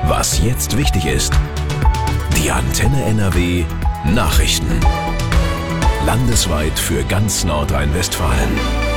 Was jetzt wichtig ist. Die Antenne NRW Nachrichten. Landesweit für ganz Nordrhein-Westfalen.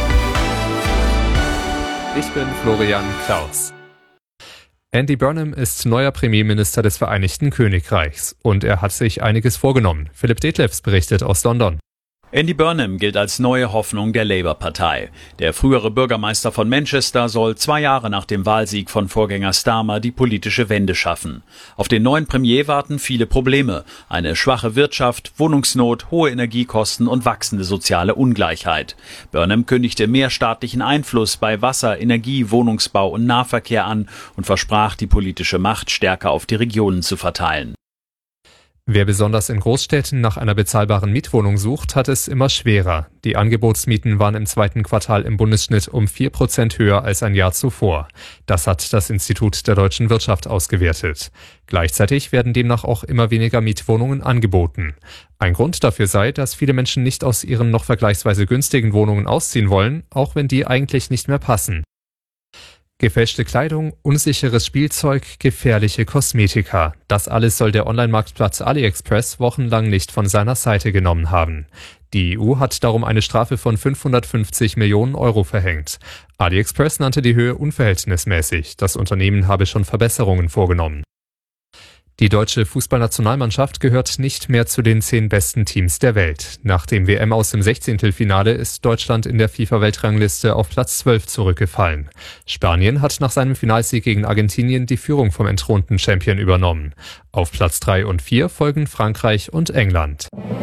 Ich bin Florian Klaus. Andy Burnham ist neuer Premierminister des Vereinigten Königreichs und er hat sich einiges vorgenommen. Philipp Detlefs berichtet aus London. Andy Burnham gilt als neue Hoffnung der Labour-Partei. Der frühere Bürgermeister von Manchester soll 2 Jahre nach dem Wahlsieg von Vorgänger Starmer die politische Wende schaffen. Auf den neuen Premier warten viele Probleme. Eine schwache Wirtschaft, Wohnungsnot, hohe Energiekosten und wachsende soziale Ungleichheit. Burnham kündigte mehr staatlichen Einfluss bei Wasser, Energie, Wohnungsbau und Nahverkehr an und versprach, die politische Macht stärker auf die Regionen zu verteilen. Wer besonders in Großstädten nach einer bezahlbaren Mietwohnung sucht, hat es immer schwerer. Die Angebotsmieten waren im 2. Quartal im Bundesschnitt um 4% höher als ein Jahr zuvor. Das hat das Institut der deutschen Wirtschaft ausgewertet. Gleichzeitig werden demnach auch immer weniger Mietwohnungen angeboten. Ein Grund dafür sei, dass viele Menschen nicht aus ihren noch vergleichsweise günstigen Wohnungen ausziehen wollen, auch wenn die eigentlich nicht mehr passen. Gefälschte Kleidung, unsicheres Spielzeug, gefährliche Kosmetika. Das alles soll der Online-Marktplatz AliExpress wochenlang nicht von seiner Seite genommen haben. Die EU hat darum eine Strafe von 550 Millionen Euro verhängt. AliExpress nannte die Höhe unverhältnismäßig. Das Unternehmen habe schon Verbesserungen vorgenommen. Die deutsche Fußballnationalmannschaft gehört nicht mehr zu den 10 besten Teams der Welt. Nach dem WM aus dem 16. ist Deutschland in der FIFA-Weltrangliste auf Platz 12 zurückgefallen. Spanien hat nach seinem Finalsieg gegen Argentinien die Führung vom entthronten Champion übernommen. Auf Platz 3 und 4 folgen Frankreich und England.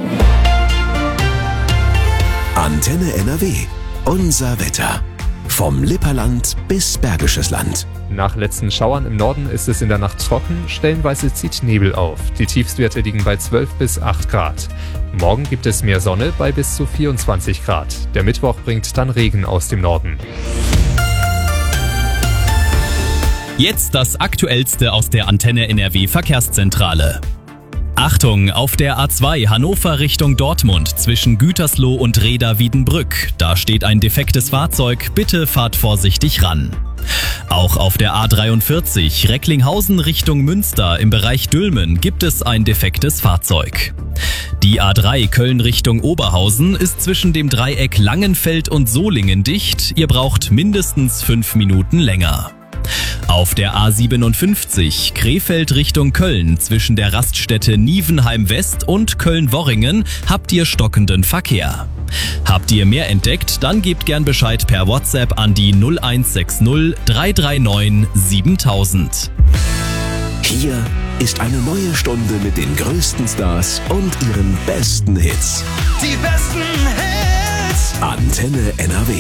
Antenne NRW. Unser Wetter. Vom Lipperland bis Bergisches Land. Nach letzten Schauern im Norden ist es in der Nacht trocken, stellenweise zieht Nebel auf. Die Tiefstwerte liegen bei 12 bis 8 Grad. Morgen gibt es mehr Sonne bei bis zu 24 Grad. Der Mittwoch bringt dann Regen aus dem Norden. Jetzt das Aktuellste aus der Antenne NRW Verkehrszentrale. Achtung, auf der A2 Hannover Richtung Dortmund zwischen Gütersloh und Reda-Wiedenbrück. Da steht ein defektes Fahrzeug, bitte fahrt vorsichtig ran. Auch auf der A43 Recklinghausen Richtung Münster im Bereich Dülmen gibt es ein defektes Fahrzeug. Die A3 Köln Richtung Oberhausen ist zwischen dem Dreieck Langenfeld und Solingen dicht. Ihr braucht mindestens 5 Minuten länger. Auf der A57 Krefeld Richtung Köln zwischen der Raststätte Nievenheim West und Köln-Worringen habt ihr stockenden Verkehr. Habt ihr mehr entdeckt, dann gebt gern Bescheid per WhatsApp an die 0160 339 7000. Hier ist eine neue Stunde mit den größten Stars und ihren besten Hits. Die besten Hits. Antenne NRW.